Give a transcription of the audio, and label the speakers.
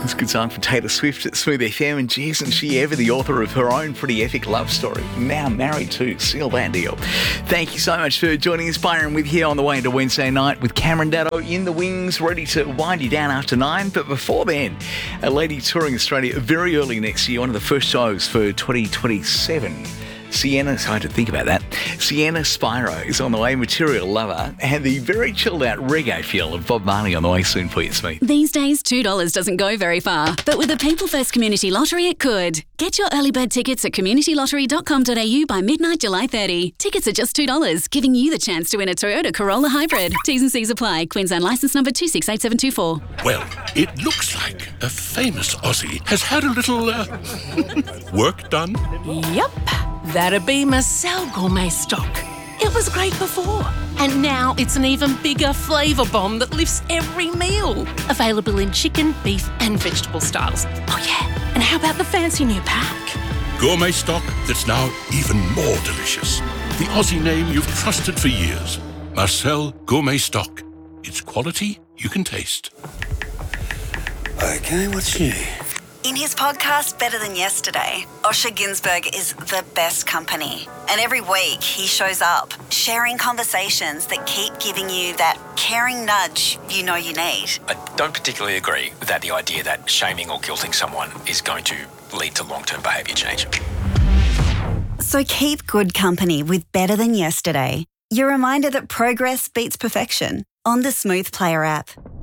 Speaker 1: It's a good song from Taylor Swift at Smooth FM, and geez, isn't she ever the author of her own pretty epic love story? Now married to Seal that deal. Thank you so much for joining us, Byron, with here on the way into Wednesday night with Cameron Daddo in the wings, ready to wind you down after 9. But before then, a lady touring Australia very early next year, one of the first shows for 2027. Sienna, so I had to think about that. Sienna Spiro is on the way, Material Lover, and the very chilled out reggae feel of Bob Marley on the way soon for you, Smith.
Speaker 2: These days, $2 doesn't go very far, but with the People First Community Lottery, it could. Get your early bird tickets at communitylottery.com.au by midnight July 30. Tickets are just $2, giving you the chance to win a Toyota Corolla Hybrid. T's and C's apply. Queensland licence number 268724.
Speaker 3: Well, it looks like a famous Aussie has had a little, work done.
Speaker 4: Yep, that'd be Marcel Gourmet Stock. It was great before, and now it's an even bigger flavour bomb that lifts every meal. Available in chicken, beef and vegetable styles. Oh yeah, and how about the fancy new pack?
Speaker 3: Gourmet stock that's now even more delicious. The Aussie name you've trusted for years. Marcel Gourmet Stock. It's quality you can taste.
Speaker 5: Okay, what's new?
Speaker 6: In his podcast, Better Than Yesterday, Osher Günsberg is the best company. And every week he shows up, sharing conversations that keep giving you that caring nudge you know you need.
Speaker 7: I don't particularly agree with the idea that shaming or guilting someone is going to lead to long-term behaviour change.
Speaker 6: So keep good company with Better Than Yesterday. Your reminder that progress beats perfection on the Smooth Player app.